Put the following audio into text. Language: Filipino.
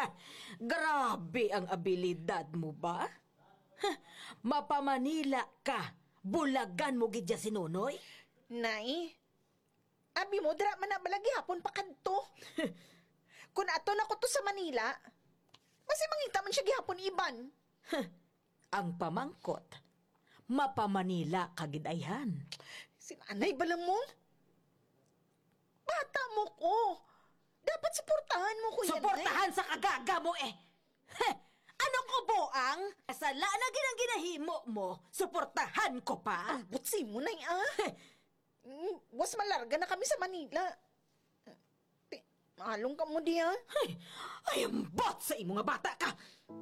Grabe ang abilidad mo ba? Mapamanila ka, bulagan mo gidya si Nonoy? Nay, abi mo, dira man na balagi hapon pa kadto. Kung ato na ko to sa Manila, basi mangita man siya gihapon iban. Ang pamangkot, mapamanila kagidayhan. Sinanay bala mo? Bata mo ko. Dapat suportahan mo ko yan, Suportahan sa kagaga mo eh! Anong uboang? Sala na ginang ginahimo mo, suportahan ko pa? Ang butsi mo, Nay, ah. Was malarga na kami sa Manila. Maalong ka mo diya. Ay, ambot sa imo nga bata ka!